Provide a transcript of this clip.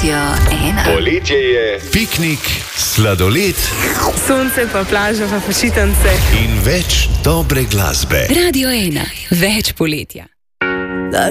Radio 1. Poletje je, piknik, sladoled, sonce pa plaža pa počitnice in več dobre glasbe. Radio 1, več poletja.